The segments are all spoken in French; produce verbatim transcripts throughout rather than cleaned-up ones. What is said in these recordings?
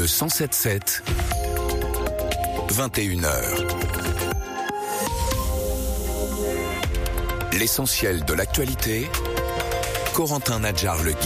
Le cent sept sept, vingt et une heures. L'essentiel de l'actualité, Corentin Nadjar-Legui.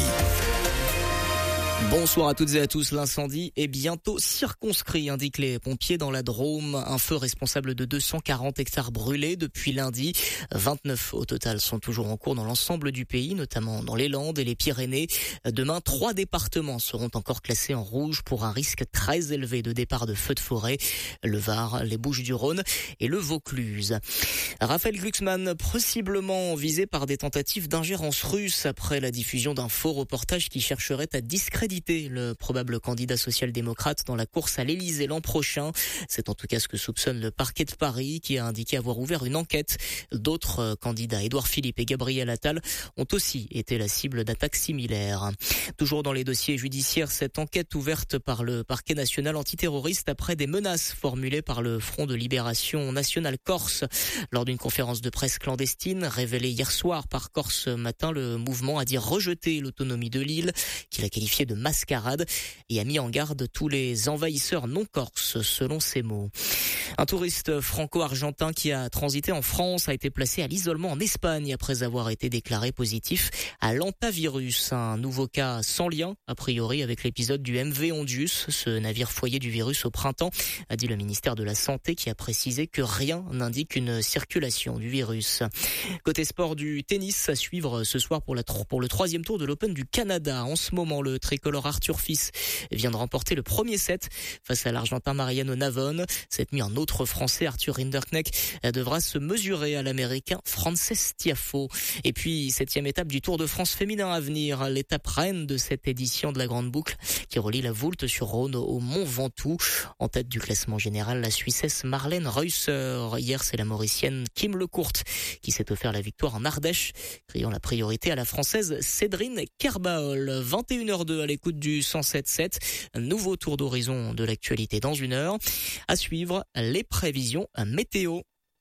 Bonsoir à toutes et à tous. L'incendie est bientôt circonscrit, indiquent les pompiers dans la Drôme. Un feu responsable de deux cent quarante hectares brûlés depuis lundi. vingt-neuf au total sont toujours en cours dans l'ensemble du pays, notamment dans les Landes et les Pyrénées. Demain, trois départements seront encore classés en rouge pour un risque très élevé de départ de feux de forêt. Le Var, les Bouches-du-Rhône et le Vaucluse. Raphaël Glucksmann, possiblement visé par des tentatives d'ingérence russe après la diffusion d'un faux reportage qui chercherait à discréditer le probable candidat social-démocrate dans la course à l'Élysée l'an prochain. C'est en tout cas ce que soupçonne le parquet de Paris qui a indiqué avoir ouvert une enquête. D'autres candidats, Édouard Philippe et Gabriel Attal, ont aussi été la cible d'attaques similaires. Toujours dans les dossiers judiciaires, cette enquête ouverte par le parquet national antiterroriste après des menaces formulées par le Front de Libération Nationale Corse. Lors d'une conférence de presse clandestine révélée hier soir par Corse Matin, le mouvement a dit rejeter l'autonomie de l'île, qu'il a qualifiée de mascarade et a mis en garde tous les envahisseurs non corses, selon ses mots. Un touriste franco-argentin qui a transité en France a été placé à l'isolement en Espagne après avoir été déclaré positif à l'hantavirus, un nouveau cas sans lien, a priori, avec l'épisode du M V Ondius, ce navire foyer du virus au printemps, a dit le ministère de la Santé qui a précisé que rien n'indique une circulation du virus. Côté sport, du tennis à suivre ce soir pour, la, pour le troisième tour de l'Open du Canada. En ce moment, le tricolore Arthur Fils vient de remporter le premier set face à l'Argentin Mariano Navone. Cette nuit, un autre Français, Arthur Rinderknecht, devra se mesurer à l'Américain Frances Tiafoe. Et puis, septième étape du Tour de France féminin à venir, l'étape reine de cette édition de la Grande Boucle qui relie la Voulte-sur-Rhône au Mont Ventoux. En tête du classement général, la Suissesse Marlène Reusser. Hier, c'est la Mauricienne Kim Lecourt qui s'est offert la victoire en Ardèche, criant la priorité à la Française Cédrine Kerbaol. vingt et une heures deux à l'écoute du cent sept sept. Nouveau tour d'horizon de l'actualité dans une heure. À suivre, les prévisions météo.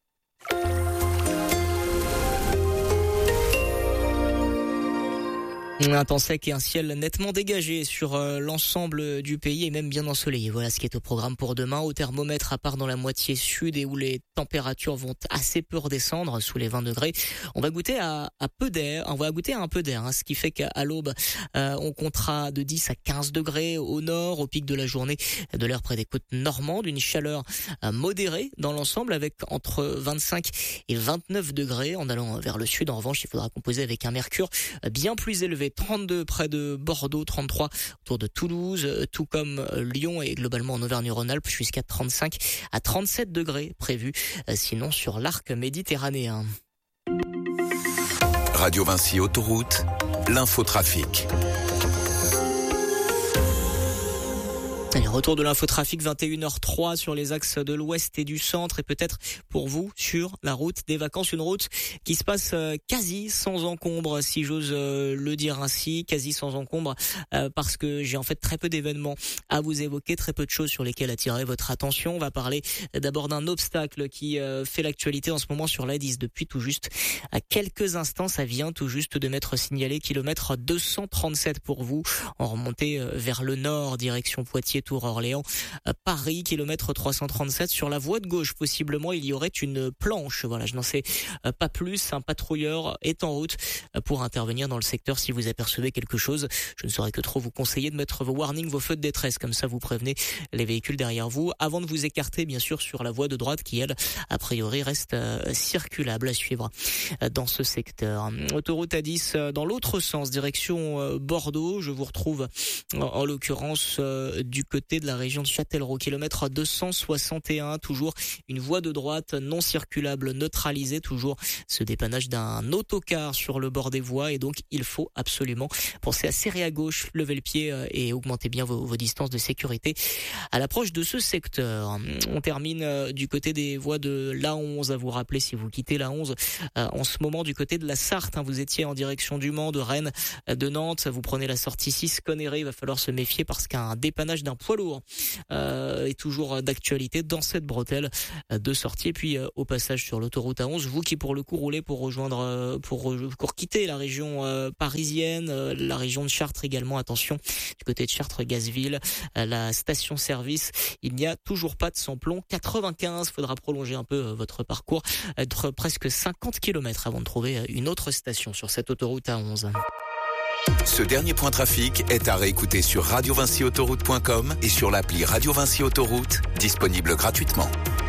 Un temps sec et un ciel nettement dégagé sur euh, l'ensemble du pays et même bien ensoleillé. Voilà ce qui est au programme pour demain. Au thermomètre, à part dans la moitié sud et où les températures vont assez peu redescendre sous les vingt degrés, on va goûter à, à peu d'air. On va goûter à un peu d'air, hein, ce qui fait qu'à l'aube, euh, on comptera de dix à quinze degrés au nord, au pic de la journée, de l'air près des côtes normandes, une chaleur euh, modérée dans l'ensemble avec entre vingt-cinq et vingt-neuf degrés. En allant vers le sud, en revanche, il faudra composer avec un mercure bien plus élevé. trente-deux près de Bordeaux, trente-trois autour de Toulouse, tout comme Lyon et globalement en Auvergne-Rhône-Alpes, jusqu'à trente-cinq à trente-sept degrés prévus, sinon sur l'arc méditerranéen. Radio Vinci Autoroute, l'infotrafic. Allez, retour de l'infotrafic, vingt et une heures trois sur les axes de l'ouest et du centre et peut-être pour vous sur la route des vacances, une route qui se passe quasi sans encombre, si j'ose le dire ainsi, quasi sans encombre parce que j'ai en fait très peu d'événements à vous évoquer, très peu de choses sur lesquelles attirer votre attention. On va parler d'abord d'un obstacle qui fait l'actualité en ce moment sur l'A dix depuis tout juste à quelques instants. Ça vient tout juste de m'être signalé, kilomètre deux cent trente-sept pour vous, en remontée vers le nord, direction Poitiers, Tours, Orléans, Paris, kilomètre trois cent trente-sept. Sur la voie de gauche, possiblement, il y aurait une planche. Voilà, je n'en sais pas plus. Un patrouilleur est en route pour intervenir dans le secteur si vous apercevez quelque chose. Je ne saurais que trop vous conseiller de mettre vos warnings, vos feux de détresse. Comme ça, vous prévenez les véhicules derrière vous avant de vous écarter, bien sûr, sur la voie de droite qui, elle, a priori, reste circulable à suivre dans ce secteur. Autoroute A dix dans l'autre sens, direction Bordeaux. Je vous retrouve, en l'occurrence, du côté de la région de Châtellerault, kilomètre deux cent soixante et un, toujours une voie de droite non circulable neutralisée, toujours ce dépannage d'un autocar sur le bord des voies et donc il faut absolument penser à serrer à gauche, lever le pied et augmenter bien vos, vos distances de sécurité à l'approche de ce secteur. On termine du côté des voies de l'A onze, à vous rappeler si vous quittez l'A onze en ce moment du côté de la Sarthe, hein, vous étiez en direction du Mans, de Rennes, de Nantes, vous prenez la sortie six Conneré, il va falloir se méfier parce qu'un dépannage d'un poids lourd lourd euh, est toujours d'actualité dans cette bretelle de sortie. Et puis euh, au passage sur l'autoroute A onze, vous qui pour le coup roulez pour rejoindre, euh, pour, pour quitter la région euh, parisienne, euh, la région de Chartres également, attention, du côté de Chartres-Gazeville, euh, la station-service, il n'y a toujours pas de samplon quatre-vingt-quinze. Faudra prolonger un peu euh, votre parcours, être presque cinquante kilomètres avant de trouver une autre station sur cette autoroute A onze. Ce dernier point trafic est à réécouter sur radio vinci autoroute point com et sur l'appli Radio Vinci Autoroute, disponible gratuitement.